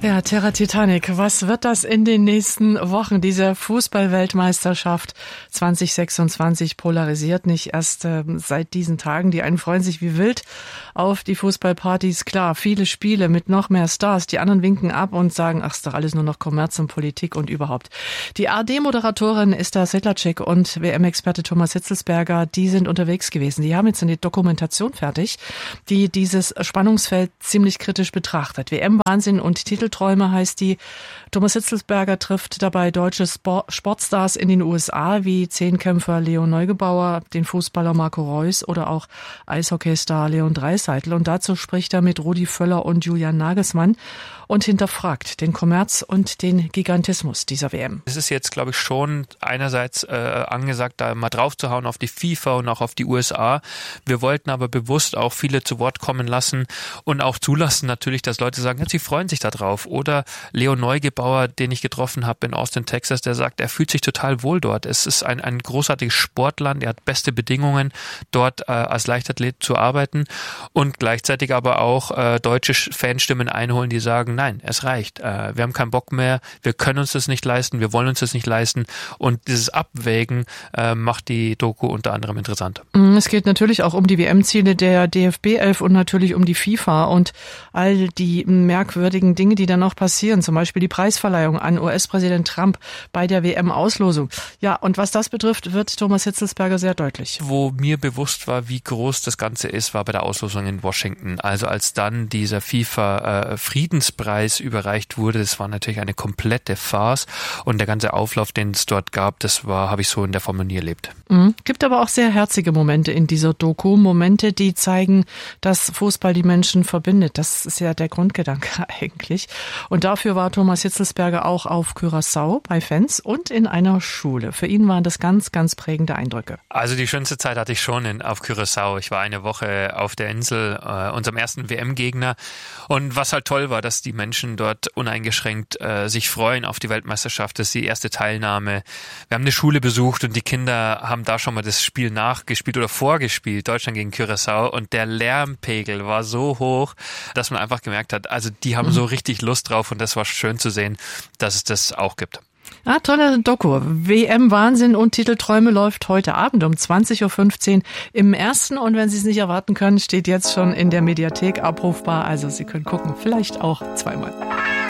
Ja, Terra Titanic, was wird das in den nächsten Wochen? Diese Fußball-Weltmeisterschaft 2026 polarisiert nicht erst seit diesen Tagen. Die einen freuen sich wie wild auf die Fußballpartys. Klar, viele Spiele mit noch mehr Stars. Die anderen winken ab und sagen, ach, ist doch alles nur noch Kommerz und Politik und überhaupt. Die ARD-Moderatorin Esther Sedlacek und WM-Experte Thomas Hitzelsberger, die sind unterwegs gewesen. Die haben jetzt eine Dokumentation fertig, die dieses Spannungsfeld ziemlich kritisch betrachtet. WM-Wahnsinn und Titelträume heißt die. Thomas Hitzelsberger trifft dabei deutsche Sportstars in den USA wie Zehnkämpfer Leo Neugebauer, den Fußballer Marco Reus oder auch Eishockeystar Leon Draisaitl. Und dazu spricht er mit Rudi Völler und Julian Nagelsmann und hinterfragt den Kommerz und den Gigantismus dieser WM. Es ist jetzt, glaube ich, schon einerseits angesagt, da mal draufzuhauen auf die FIFA und auch auf die USA. Wir wollten aber bewusst auch viele zu Wort kommen lassen und auch zulassen natürlich, dass Leute sagen, ja, sie freuen sich da drauf. Oder Leo Neugebauer, den ich getroffen habe in Austin, Texas, der sagt, er fühlt sich total wohl dort. Es ist ein großartiges Sportland, er hat beste Bedingungen, dort als Leichtathlet zu arbeiten und gleichzeitig aber auch deutsche Fanstimmen einholen, die sagen, nein, es reicht. Wir haben keinen Bock mehr, wir können uns das nicht leisten, wir wollen uns das nicht leisten und dieses Abwägen macht die Doku unter anderem interessant. Es geht natürlich auch um die WM-Ziele der DFB 11 und natürlich um die FIFA und all die merkwürdigen Dinge, die dann noch passieren, zum Beispiel die Preisverleihung an US-Präsident Trump bei der WM-Auslosung. Ja, und was das betrifft, wird Thomas Hitzelsberger sehr deutlich. Wo mir bewusst war, wie groß das Ganze ist, war bei der Auslosung in Washington. Also als dann dieser FIFA-Friedenspreis überreicht wurde, das war natürlich eine komplette Farce und der ganze Auflauf, den es dort gab, das habe ich so in der Form noch nie erlebt. Gibt aber auch sehr herzige Momente in dieser Doku, Momente, die zeigen, dass Fußball die Menschen verbindet. Das ist ja der Grundgedanke eigentlich. Und dafür war Thomas Hitzelsberger auch auf Curaçao bei Fans und in einer Schule. Für ihn waren das ganz, ganz prägende Eindrücke. Also die schönste Zeit hatte ich schon auf Curaçao. Ich war eine Woche auf der Insel, unserem ersten WM-Gegner. Und was halt toll war, dass die Menschen dort uneingeschränkt sich freuen auf die Weltmeisterschaft. Das ist die erste Teilnahme. Wir haben eine Schule besucht und die Kinder haben da schon mal das Spiel nachgespielt oder vorgespielt, Deutschland gegen Curaçao. Und der Lärmpegel war so hoch, dass man einfach gemerkt hat, also die haben so richtig Lust drauf und das war schön zu sehen, dass es das auch gibt. Ah, tolle Doku. WM-Wahnsinn und Titelträume läuft heute Abend um 20.15 Uhr im Ersten. Und wenn Sie es nicht erwarten können, steht jetzt schon in der Mediathek abrufbar. Also Sie können gucken, vielleicht auch zweimal.